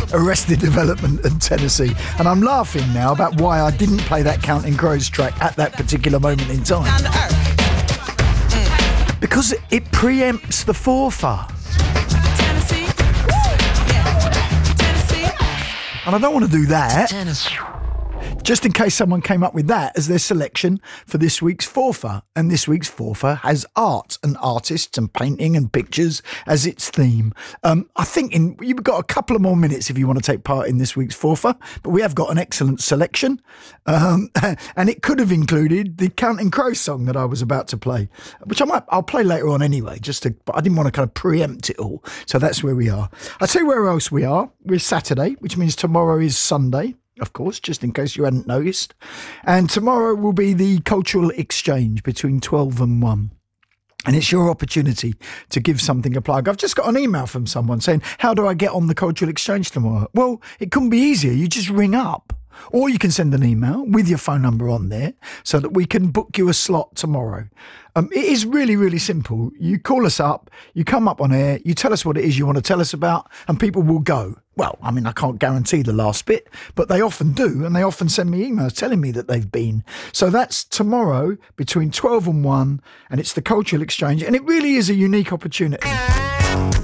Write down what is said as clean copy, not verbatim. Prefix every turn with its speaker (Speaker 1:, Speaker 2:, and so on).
Speaker 1: Arrested Development and Tennessee. And I'm laughing now about why I didn't play that Counting Crows track at that particular moment in time. Because it preempts the forfa. And I don't want to do that. Just in case someone came up with that as their selection for this week's forfa. And this week's forfa has art and artists and painting and pictures as its theme. I think you've got a couple of more minutes if you want to take part in this week's forfa, but we have got an excellent selection. And it could have included the Counting Crows song that I was about to play, which I'll play later on anyway, but I didn't want to kind of preempt it all. So that's where we are. I'll tell you where else we are. We're Saturday, which means tomorrow is Sunday. Of course, just in case you hadn't noticed. And tomorrow will be the cultural exchange between 12 and 1. And it's your opportunity to give something a plug. I've just got an email from someone saying, how do I get on the cultural exchange tomorrow? Well, it couldn't be easier. You just ring up. Or you can send an email with your phone number on there so that we can book you a slot tomorrow. It is really, really simple. You call us up, you come up on air, you tell us what it is you want to tell us about, and people will go. Well, I mean, I can't guarantee the last bit, but they often do, and they often send me emails telling me that they've been. So that's tomorrow between 12 and 1, and it's the cultural exchange, and it really is a unique opportunity.